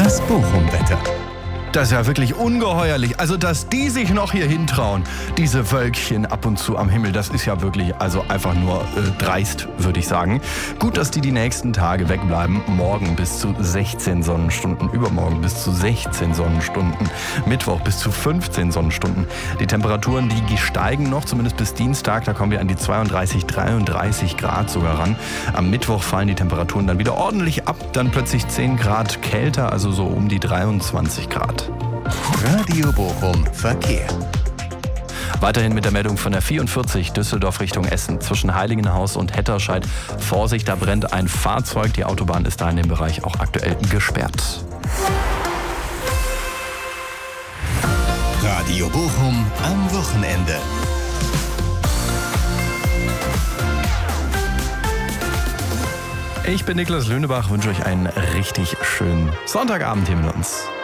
Das Bochum-Wetter. Das ist ja wirklich ungeheuerlich. Also, dass die sich noch hier hintrauen, diese Wölkchen ab und zu am Himmel, das ist ja wirklich einfach nur dreist, würde ich sagen. Gut, dass die nächsten Tage wegbleiben. Morgen bis zu 16 Sonnenstunden, übermorgen bis zu 16 Sonnenstunden, Mittwoch bis zu 15 Sonnenstunden. Die Temperaturen, die steigen noch, zumindest bis Dienstag. Da kommen wir an die 32, 33 Grad sogar ran. Am Mittwoch fallen die Temperaturen dann wieder ordentlich ab. Dann plötzlich 10 Grad kälter, also so um die 23 Grad. Radio Bochum Verkehr. Weiterhin mit der Meldung von der 44 Düsseldorf Richtung Essen zwischen Heiligenhaus und Hetterscheid. Vorsicht, da brennt ein Fahrzeug. Die Autobahn ist da in dem Bereich auch aktuell gesperrt. Radio Bochum am Wochenende. Ich bin Niklas Löhnebach, wünsche euch einen richtig schönen Sonntagabend hier mit uns.